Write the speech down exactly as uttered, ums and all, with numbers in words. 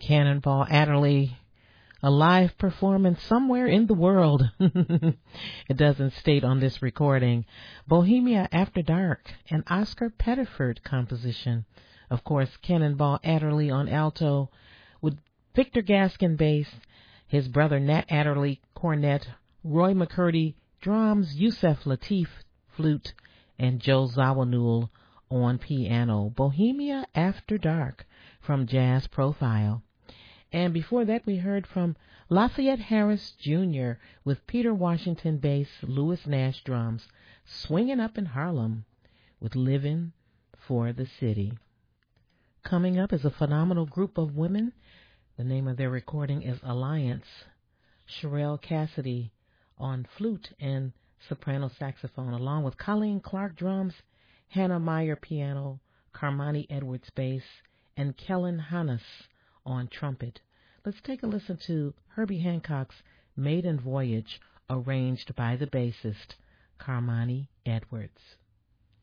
Cannonball Adderley, a live performance somewhere in the world. It doesn't state on this recording. Bohemia After Dark, an Oscar Pettiford composition. Of course, Cannonball Adderley on alto, with Victor Gaskin bass, his brother Nat Adderley cornet, Roy McCurdy drums, Yusef Lateef flute, and Joe Zawinul on piano. Bohemia After Dark from Jazz Profile. And before that, we heard from Lafayette Harris Junior with Peter Washington bass, Louis Nash drums, Swinging Up in Harlem with Living for the City. Coming up is a phenomenal group of women. The name of their recording is Alliance. Sherelle Cassidy on flute and soprano saxophone, along with Colleen Clark drums, Hannah Meyer piano, Carmani Edwards bass, and Kellen Hannes on trumpet. Let's take a listen to Herbie Hancock's Maiden Voyage, arranged by the bassist Carmani Edwards.